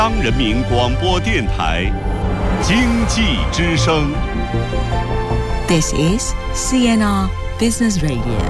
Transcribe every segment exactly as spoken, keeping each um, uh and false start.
央人民广播电台经济之声。 This is C N R Business Radio。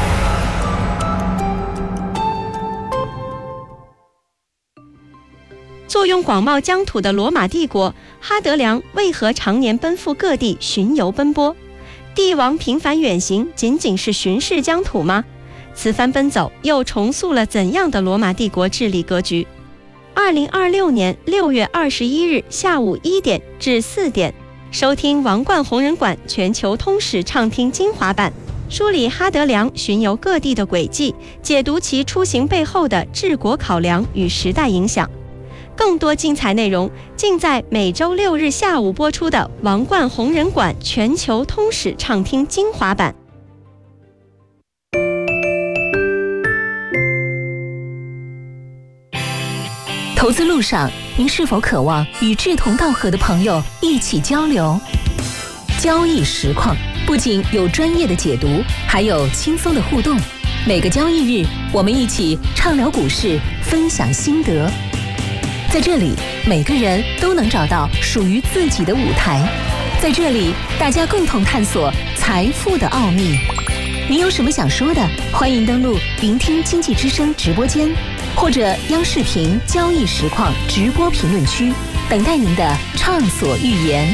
坐拥广袤疆土的罗马帝国，哈德良为何常年奔赴各地巡游奔波？帝王频繁远行，仅仅是巡视疆土吗？此番奔走又重塑了怎样的罗马帝国治理格局？二零二六年六月二十一日下午一点至四点，收听王冠红人馆全球通史畅听精华版，梳理哈德良巡游各地的轨迹，解读其出行背后的治国考量与时代影响。更多精彩内容尽在每周六日下午播出的王冠红人馆全球通史畅听精华版。 投资路上，您是否渴望与志同道合的朋友一起交流？交易实况不仅有专业的解读，还有轻松的互动。每个交易日，我们一起畅聊股市，分享心得。在这里，每个人都能找到属于自己的舞台。在这里，大家共同探索财富的奥秘。您有什么想说的？欢迎登录聆听经济之声直播间，或者央视频交易实况直播评论区，等待您的畅所欲言。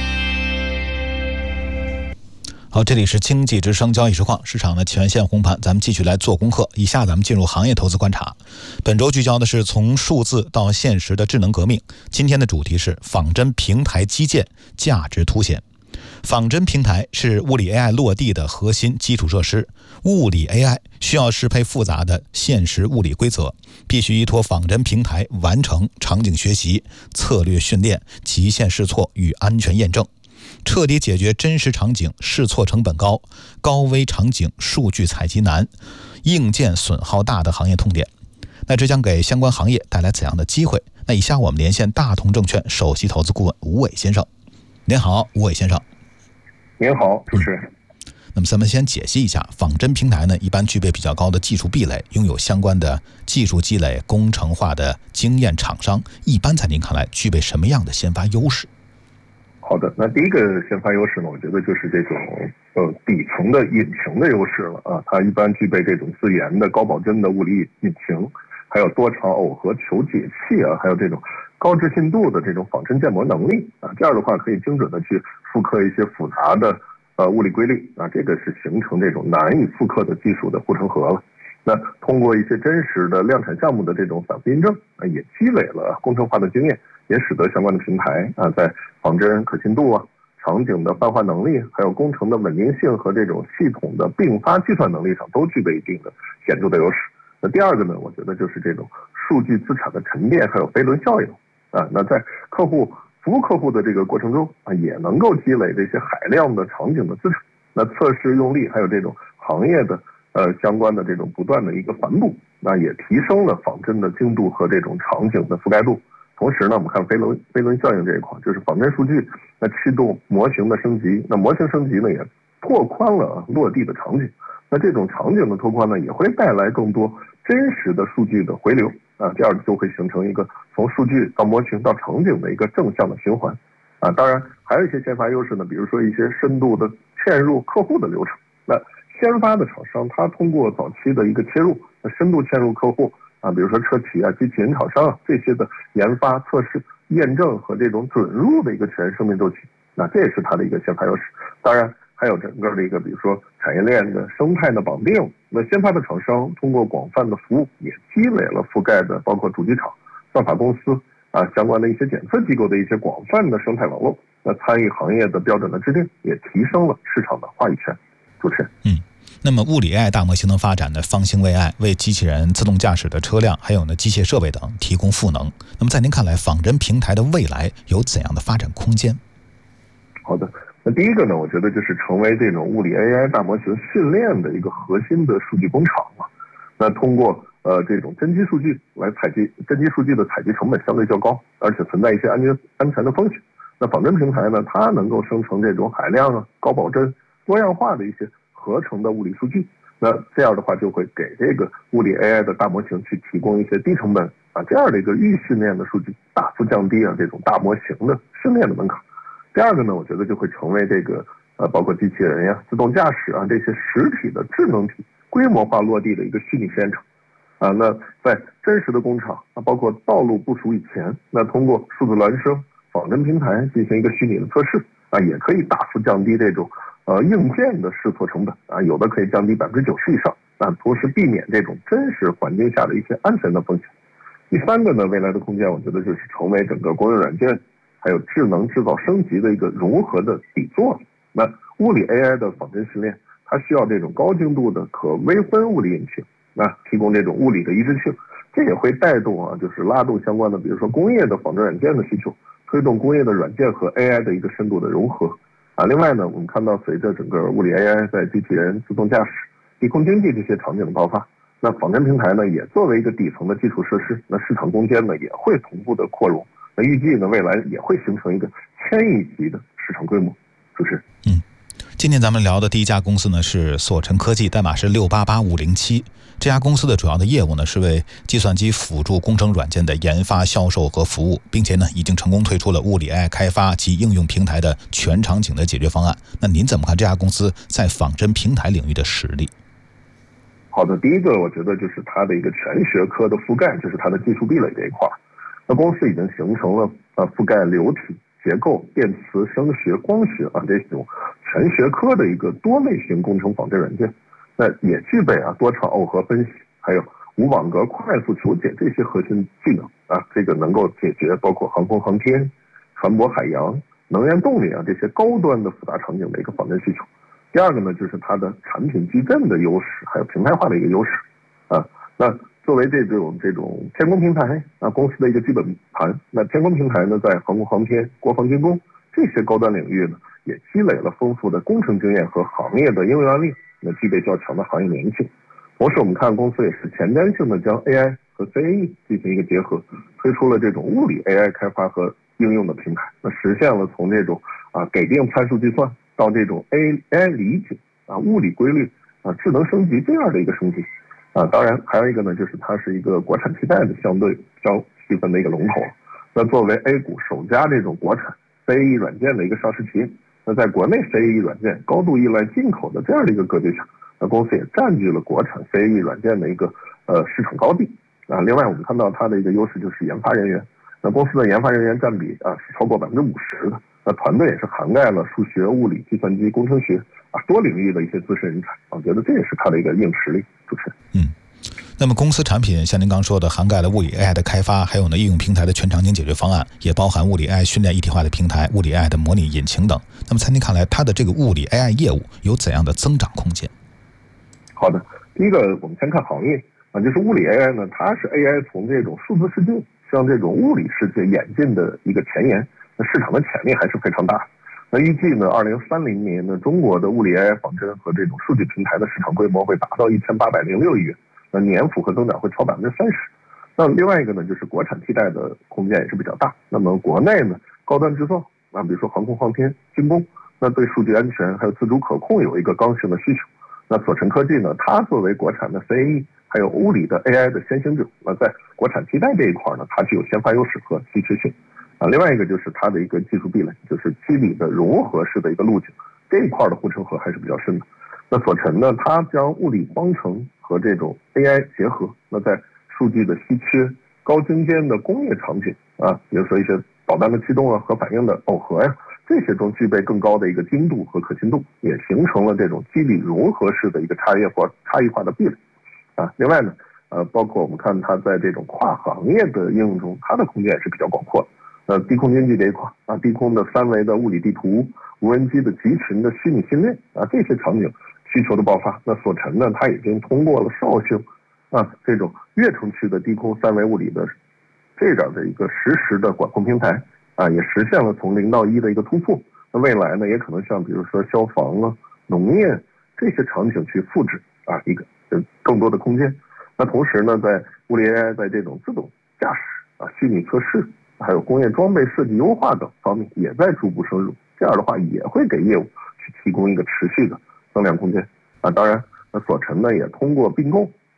好，这里是经济之声交易实况，市场的全线红盘，咱们继续来做功课。以下咱们进入行业投资观察。本周聚焦的是从数字到现实的智能革命。今天的主题是仿真平台基建价值凸显。仿真平台是物理 A I 落地的核心基础设施。物理 A I 需要适配复杂的现实物理规则，必须依托仿真平台完成场景学习、策略训练、极限试错与安全验证，彻底解决真实场景试错成本高、高危场景数据采集难、硬件损耗大的行业痛点。那这将给相关行业带来怎样的机会？那以下我们连线大同证券首席投资顾问吴伟先生。您好，吴伟先生。 您好，主持人。嗯那么咱们先解析一下，仿真平台呢一般具备比较高的技术壁垒，拥有相关的技术积累、工程化的经验厂商，一般在您看来具备什么样的先发优势？ 好的，那第一个先发优势呢，我觉得就是这种呃底层的引擎的优势了啊，它一般具备这种自研的高保真的物理引擎，还有多场耦合求解器啊，还有这种高置信度的这种仿真建模能力啊，这样的话可以精准的去复刻一些复杂的呃物理规律啊，这个是形成这种难以复刻的技术的护城河了。那通过一些真实的量产项目的这种反复印证啊，也积累了工程化的经验，也使得相关的平台啊，在仿真可信度啊、场景的泛化能力，还有工程的稳定性和这种系统的并发计算能力上都具备一定的显著的优势。那第二个呢，我觉得就是这种数据资产的沉淀，还有飞轮效应啊。那在客户服务客户的这个过程中啊，也能够积累这些海量的场景的资产。那测试用例，还有这种行业的呃相关的这种不断的一个反哺，那也提升了仿真的精度和这种场景的覆盖度。同时呢，我们看飞轮飞轮效应这一块，就是仿真数据那驱动模型的升级，那模型升级呢也拓宽了落地的场景。那这种场景的拓宽呢，也会带来更多真实的数据的回流啊，这样就会形成一个从数据到模型到场景的一个正向的循环啊。当然还有一些先发优势呢，比如说一些深度的嵌入客户的流程。那先发的厂商，他通过早期的一个切入，那深度嵌入客户啊，比如说车企啊、机器人厂商啊这些的研发、测试、验证和这种准入的一个全生命周期，那这也是它的一个先发优势。当然还有整个的一个，比如说产业链的生态的绑定，那先发的厂商通过广泛的服务，也积累了覆盖的包括主机厂、算法公司啊相关的一些检测机构的一些广泛的生态网络。那参与行业的标准的制定，也提升了市场的话语权。主持人， 嗯。那么物理 A I 大模型的发展呢，方兴未艾，为机器人、自动驾驶的车辆，还有呢机械设备等提供赋能。那么在您看来，仿真平台的未来有怎样的发展空间？ 好的，那第一个呢，我觉得就是成为这种物理 A I 大模型训练的一个核心的数据工厂嘛。那通过呃这种真机数据来采集，真机数据的采集成本相对较高，而且存在一些安全安全的风险。那仿真平台呢，它能够生成这种海量啊、高保真、多样化的一些合成的物理数据，那这样的话就会给这个物理 A I 的大模型去提供一些低成本啊，这样的一个预训练的数据大幅降低啊这种大模型的训练的门槛。第二个呢，我觉得就会成为这个呃包括机器人呀、自动驾驶啊这些实体的智能体规模化落地的一个虚拟实验场。啊，那在真实的工厂啊，包括道路部署以前，那通过数字孪生仿真平台进行一个虚拟的测试啊，也可以大幅降低这种呃硬件的试错成本啊，有的可以降低百分之九十以上啊，同时避免这种真实环境下的一些安全的风险。第三个呢，未来的空间，我觉得就是成为整个工业软件还有智能制造升级的一个融合的底座。那物理 A I 的仿真训练，它需要这种高精度的可微分物理引擎。那提供这种物理的一致性，这也会带动啊，就是拉动相关的，比如说工业的仿真软件的需求，推动工业的软件和 A I 的一个深度的融合啊。另外呢，我们看到随着整个物理 A I 在机器人、自动驾驶、低空经济这些场景的爆发，那仿真平台呢也作为一个底层的基础设施，那市场空间呢也会同步的扩容。那预计呢未来也会形成一个千亿级的市场规模。主持人， 嗯。今天咱们聊的第一家公司呢是索尘科技，代码是六八八五零七。这家公司的主要的业务呢是为计算机辅助工程软件的研发、销售和服务，并且呢已经成功推出了物理 A I 开发及应用平台的全场景的解决方案。那您怎么看这家公司在仿真平台领域的实力？ 好的，第一个我觉得就是它的一个全学科的覆盖，就是它的技术壁垒这一块。那公司已经形成了呃覆盖流体、结构、电磁、声学、光学啊这种全学科的一个多类型工程仿真软件，那也具备啊多场耦合分析，还有无网格快速求解这些核心技能啊，这个能够解决包括航空航天、船舶海洋、能源动力啊这些高端的复杂场景的一个仿真需求。第二个呢，就是它的产品矩阵的优势，还有平台化的一个优势啊。那作为这种这种天工平台啊公司的一个基本盘，那天工平台呢，在航空航天、国防军工这些高端领域呢，也积累了丰富的工程经验和行业的应用案例，那具备较强的行业粘性。同时，我们看公司也是前瞻性的将 A I 和 C A E 进行一个结合，推出了这种物理 A I 开发和应用的平台，那实现了从这种啊给定参数计算到这种 A I 理解啊物理规律啊智能升级这样的一个升级。啊，当然还有一个呢，就是它是一个国产替代的相对比较细分的一个龙头。那作为 A 股首家这种国产 C A E 软件的一个上市企业，那在国内 C A E 软件高度依赖进口的这样的一个格局下，那公司也占据了国产 C A E 软件的一个呃市场高地啊。另外，我们看到它的一个优势就是研发人员，那公司的研发人员占比啊是超过百分之五十的，那团队也是涵盖了数学、物理、计算机、工程学啊多领域的一些资深人才，我觉得这也是它的一个硬实力。主持人， 嗯，那么公司产品像您刚说的，涵盖了物理 A I 的开发，还有呢应用平台的全场景解决方案，也包含物理 A I 训练一体化的平台、物理 A I 的模拟引擎等。那么在您看来，它的这个物理 A I 业务有怎样的增长空间？ 好的，第一个我们先看行业啊，就是物理 A I 呢，它是 A I 从这种数字世界向这种物理世界演进的一个前沿，那市场的潜力还是非常大的。那预计呢，二零三零年呢，中国的物理 A I 仿真和这种数据平台的市场规模会达到一千八百零六亿元，那年复合增长会超百分之三十。那另外一个呢，就是国产替代的空间也是比较大。那么国内呢，高端制造啊，比如说航空航天、军工，那对数据安全还有自主可控有一个刚性的需求。那索尘科技呢，它作为国产的 C A E 还有物理的 A I 的先行者，那在国产替代这一块呢，它具有先发优势和稀缺性。啊，另外一个就是它的一个技术壁垒，就是机理的融合式的一个路径，这一块的护城河还是比较深的。那索尘呢，它将物理方程和这种 A I 结合，那在数据的稀缺、高精尖的工业场景啊，比如说一些导弹的驱动啊、核反应的耦合呀，这些中具备更高的一个精度和可信度，也形成了这种机理融合式的一个差异化、差异化的壁垒。啊，另外呢，呃，包括我们看它在这种跨行业的应用中，它的空间也是比较广阔的。呃，低空经济这一块啊，低空的三维的物理地图、无人机的集群的虚拟训练啊，这些场景需求的爆发，那索尘呢，它已经通过了绍兴啊这种跃程区的低空三维物理的这样的一个实时的管控平台啊，也实现了从零到一的一个突破。那未来呢，也可能像比如说消防啊、农业这些场景去复制啊一个呃更多的空间。那同时呢，在物理 A I 在这种自动驾驶啊、虚拟测试，还有工业装备设计优化等方面也在逐步深入，这样的话也会给业务去提供一个持续的增量空间啊。当然，那索尘呢也通过并购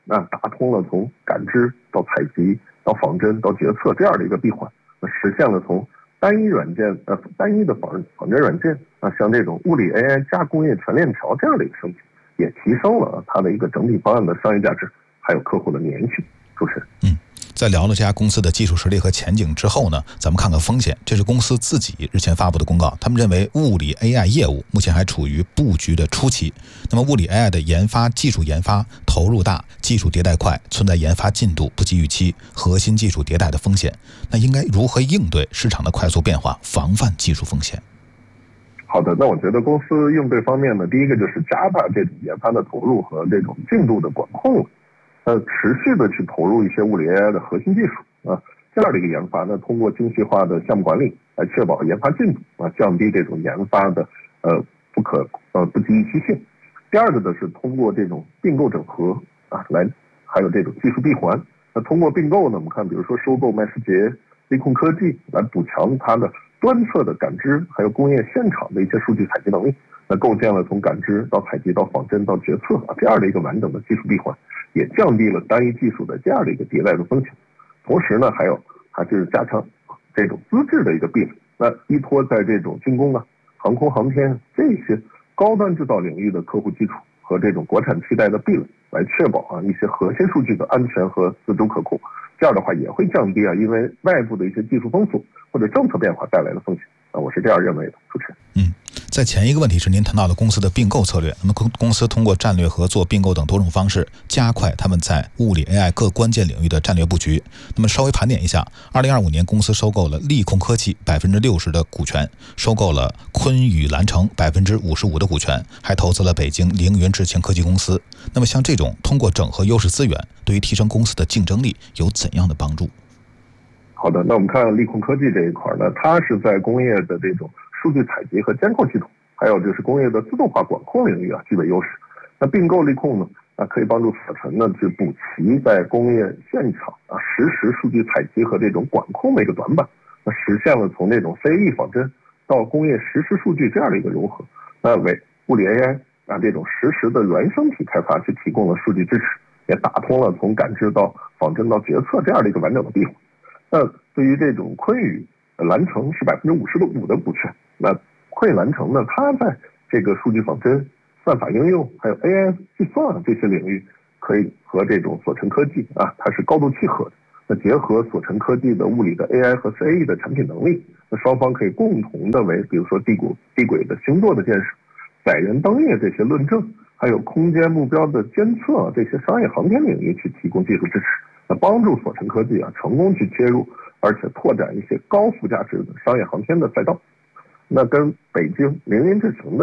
那打通了从感知到采集到仿真到决策这样的一个闭环，那实现了从单一软件呃单一的仿仿真软件啊，像这种物理 A I 加工业全链条这样的一个升级，也提升了它的一个整体方案的商业价值，还有客户的粘性。主持人， 嗯。在聊了这家公司的技术实力和前景之后呢，咱们看看风险。这是公司自己日前发布的公告，他们认为物理 A I 业务目前还处于布局的初期。那么物理 A I 的研发技术研发投入大，技术迭代快，存在研发进度不及预期、核心技术迭代的风险。那应该如何应对市场的快速变化，防范技术风险？ 好的，那我觉得公司应对方面呢，第一个就是加大这种研发的投入和这种进度的管控。呃，持续的去投入一些物理 A I 的核心技术啊，这样的一个研发呢，通过精细化的项目管理来确保研发进度啊，降低这种研发的呃不可呃不及预期性。第二个呢是通过这种并购整合啊，来还有这种技术闭环。那通过并购呢，我们看比如说收购麦斯杰、力控科技来补强它的端侧的感知，还有工业现场的一些数据采集能力，那构建了从感知到采集到仿真到决策啊这样的一个完整的技术闭环。也降低了单一技术的这样的一个迭代的风险，同时呢，还有还是加强这种资质的一个壁垒。那依托在这种军工啊、航空航天这些高端制造领域的客户基础和这种国产替代的壁垒，来确保啊一些核心数据的安全和自主可控。这样的话也会降低啊因为外部的一些技术封锁或者政策变化带来的风险啊，我是这样认为的。主持人， 嗯。在前一个问题是您谈到了公司的并购策略，那么公公司通过战略合作、并购等多种方式，加快他们在物理 A I 各关键领域的战略布局。那么稍微盘点一下，二零二五年公司收购了力控科技百分之六十的股权，收购了昆宇蓝城百分之五十五的股权，还投资了北京凌云智勤科技公司。那么像这种通过整合优势资源，对于提升公司的竞争力有怎样的帮助？ 好的，那我们看力控科技这一块呢，它是在工业的这种数据采集和监控系统，还有就是工业的自动化管控领域啊具备优势。那并购力控呢，啊可以帮助索成呢去补齐在工业现场啊实时数据采集和这种管控的一个短板，那实现了从这种 C A E 仿真到工业实时数据这样的一个融合，那为物理 A I 啊这种实时的原生体开发去提供了数据支持，也打通了从感知到仿真到决策这样的一个完整的闭环。那对于这种昆宇蓝城是百分之五十五的股权，那昆宇蓝城呢，它在这个数据仿真、算法应用还有 A I 计算这些领域，可以和这种索成科技啊，它是高度契合的。那结合索成科技的物理的 A I 和 C A E 的产品能力，那双方可以共同的为比如说地轨地轨的星座的建设、载人登月这些论证，还有空间目标的监测这些商业航天领域去提供技术支持。那帮助索成科技啊成功去切入，而且拓展一些高附加值的商业航天的赛道。那跟北京凌云智勤的